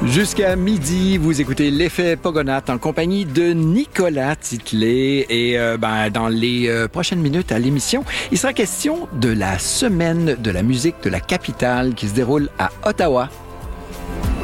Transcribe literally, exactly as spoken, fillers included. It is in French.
Jusqu'à midi, vous écoutez l'effet Pogonat en compagnie de Nicolas Titley. Et euh, ben, dans les euh, prochaines minutes à l'émission, il sera question de la semaine de la musique de la capitale qui se déroule à Ottawa